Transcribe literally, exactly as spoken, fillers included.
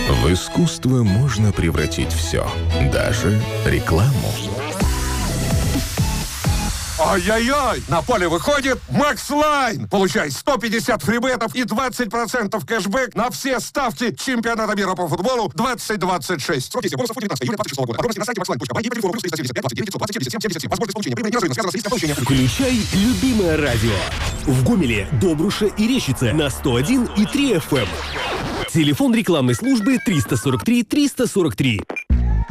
В искусство можно превратить все, даже рекламу. Ай-яй-яй! На поле выходит Макс Лайн! Получай сто пятьдесят фрибетов и двадцать процентов кэшбэк на все ставки чемпионата мира по футболу двадцать двадцать шесть. Срок действия бонусов девятнадцатого июля двадцать шестого года. Подробности на сайте макслайн точка бай и по телефону триста семьдесят пять двадцать девять пятьсот двадцать семьдесят семь семьдесят семь. Возможность получения прибыли неразрывно связана с риском получения. Включай любимое радио. В Гомеле, Добруше и Рещице на сто один и три эф эм. Телефон рекламной службы триста сорок три триста сорок три.